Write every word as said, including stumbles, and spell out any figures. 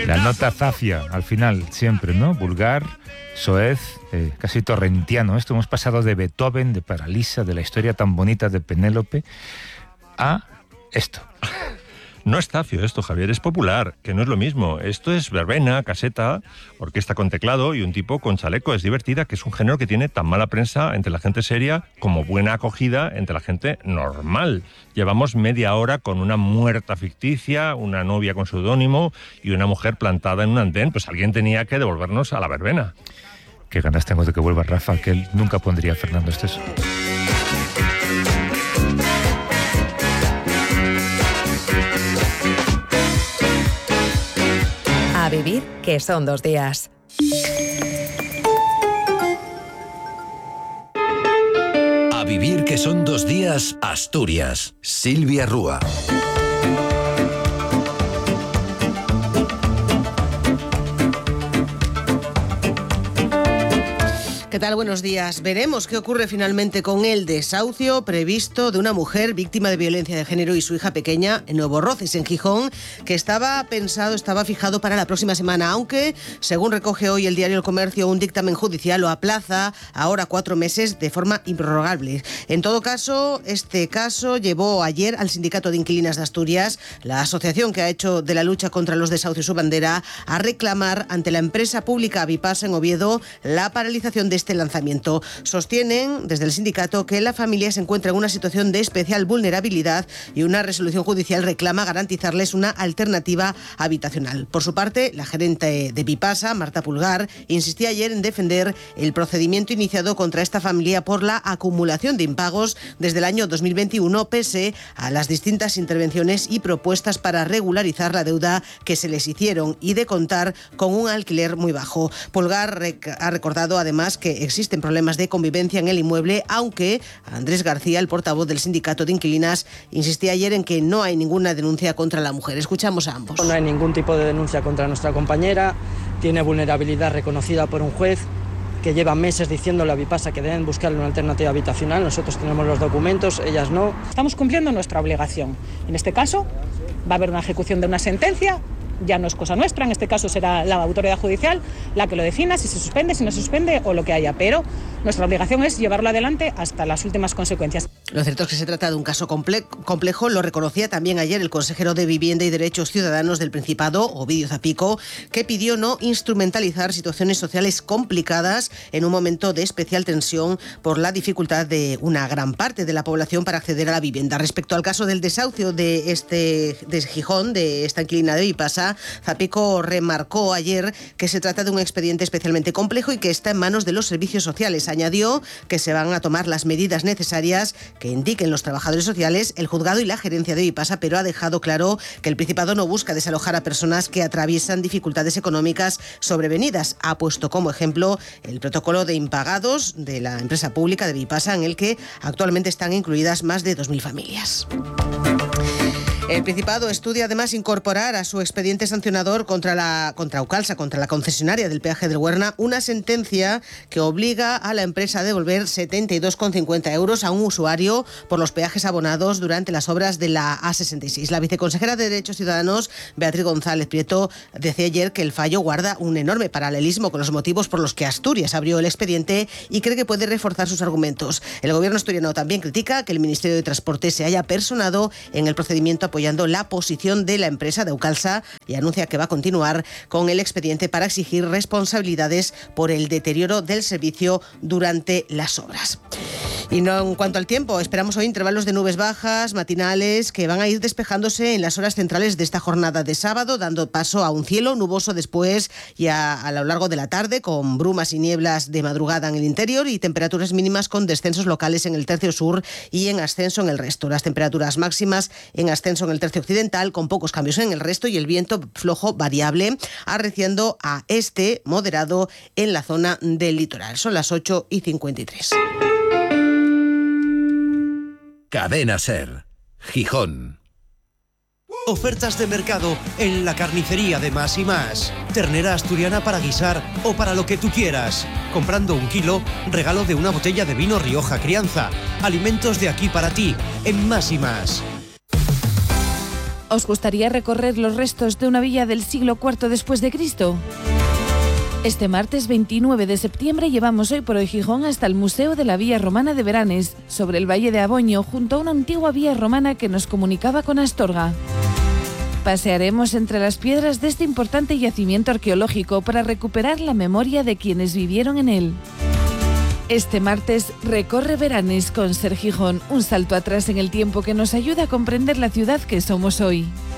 La nota zafia al final, siempre, ¿no? Vulgar, soez, eh, casi torrentiano. Esto hemos pasado de Beethoven, de Paralisa, de la historia tan bonita de Penélope, a esto. No es zafio esto, Javier, es popular, que no es lo mismo. Esto es verbena, caseta, orquesta con teclado y un tipo con chaleco. Es divertida, que es un género que tiene tan mala prensa entre la gente seria como buena acogida entre la gente normal. Llevamos media hora con una muerta ficticia, una novia con seudónimo y una mujer plantada en un andén. Pues alguien tenía que devolvernos a la verbena. Qué ganas tengo de que vuelva Rafa, que él nunca pondría a Fernando Esteso. A vivir, que son dos días. A vivir, que son dos días, Asturias. Silvia Rúa. ¿Qué tal? Buenos días. Veremos qué ocurre finalmente con el desahucio previsto de una mujer víctima de violencia de género y su hija pequeña en Nuevo Roces, en Gijón, que estaba pensado, estaba fijado para la próxima semana, aunque, según recoge hoy el diario El Comercio, un dictamen judicial lo aplaza ahora cuatro meses de forma improrrogable. En todo caso, este caso llevó ayer al Sindicato de Inquilinas de Asturias, la asociación que ha hecho de la lucha contra los desahucios su bandera, a reclamar ante la empresa pública Vipasa en Oviedo la paralización de este lanzamiento. Sostienen desde el sindicato que la familia se encuentra en una situación de especial vulnerabilidad y una resolución judicial reclama garantizarles una alternativa habitacional. Por su parte, la gerente de Vipasa, Marta Pulgar, insistía ayer en defender el procedimiento iniciado contra esta familia por la acumulación de impagos desde el año dos mil veintiuno, pese a las distintas intervenciones y propuestas para regularizar la deuda que se les hicieron y de contar con un alquiler muy bajo. Pulgar ha recordado además que existen problemas de convivencia en el inmueble, aunque Andrés García, el portavoz del Sindicato de Inquilinas, insistía ayer en que no hay ninguna denuncia contra la mujer. Escuchamos a ambos. No hay ningún tipo de denuncia contra nuestra compañera, tiene vulnerabilidad reconocida por un juez que lleva meses diciéndole a Vipasa que deben buscarle una alternativa habitacional. Nosotros tenemos los documentos, ellas no. Estamos cumpliendo nuestra obligación. En este caso, va a haber una ejecución de una sentencia. Ya no es cosa nuestra, en este caso será la autoridad judicial la que lo defina, si se suspende, si no se suspende o lo que haya, pero nuestra obligación es llevarlo adelante hasta las últimas consecuencias. Lo cierto es que se trata de un caso comple- complejo, lo reconocía también ayer el consejero de Vivienda y Derechos Ciudadanos del Principado, Ovidio Zapico, que pidió no instrumentalizar situaciones sociales complicadas en un momento de especial tensión por la dificultad de una gran parte de la población para acceder a la vivienda. Respecto al caso del desahucio de este de Gijón, de esta inquilina de Vipasa, Zapico remarcó ayer que se trata de un expediente especialmente complejo y que está en manos de los servicios sociales. Añadió que se van a tomar las medidas necesarias que indiquen los trabajadores sociales, el juzgado y la gerencia de Vipasa, pero ha dejado claro que el Principado no busca desalojar a personas que atraviesan dificultades económicas sobrevenidas. Ha puesto como ejemplo el protocolo de impagados de la empresa pública de Vipasa, en el que actualmente están incluidas más de dos mil familias. El Principado estudia además incorporar a su expediente sancionador contra la contra Aucalsa, contra la concesionaria del peaje del Huerna, una sentencia que obliga a la empresa a devolver setenta y dos coma cincuenta euros a un usuario por los peajes abonados durante las obras de la A sesenta y seis. La viceconsejera de Derechos Ciudadanos, Beatriz González Prieto, decía ayer que el fallo guarda un enorme paralelismo con los motivos por los que Asturias abrió el expediente y cree que puede reforzar sus argumentos. El gobierno asturiano también critica que el Ministerio de Transporte se haya personado en el procedimiento apoyando la posición de la empresa de Aucalsa y anuncia que va a continuar con el expediente para exigir responsabilidades por el deterioro del servicio durante las obras. Y no en cuanto al tiempo, esperamos hoy intervalos de nubes bajas, matinales, que van a ir despejándose en las horas centrales de esta jornada de sábado, dando paso a un cielo nuboso después y a, a lo largo de la tarde, con brumas y nieblas de madrugada en el interior y temperaturas mínimas con descensos locales en el tercio sur y en ascenso en el resto. Las temperaturas máximas en ascenso en el tercio occidental, con pocos cambios en el resto, y el viento flojo variable, arreciando a este moderado en la zona del litoral. Son las ocho y cincuenta y tres. Cadena Ser, Gijón. Ofertas de mercado en la carnicería de Más y Más. Ternera asturiana para guisar o para lo que tú quieras. Comprando un kilo, regalo de una botella de vino Rioja Crianza. Alimentos de aquí para ti, en Más y Más. ¿Os gustaría recorrer los restos de una villa del siglo cuarto después de Cristo? Este martes veintinueve de septiembre llevamos hoy por hoy Gijón hasta el Museo de la Vía Romana de Beranes, sobre el Valle de Aboño, junto a una antigua vía romana que nos comunicaba con Astorga. Pasearemos entre las piedras de este importante yacimiento arqueológico para recuperar la memoria de quienes vivieron en él. Este martes recorre Beranes con Ser Gijón, un salto atrás en el tiempo que nos ayuda a comprender la ciudad que somos hoy.